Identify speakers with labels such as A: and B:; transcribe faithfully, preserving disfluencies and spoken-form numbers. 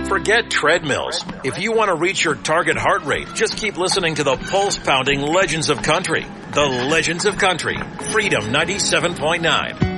A: Forget treadmills. If you want to reach your target heart rate, just keep listening to the pulse-pounding Legends of Country. The Legends of Country. Freedom ninety-seven point nine.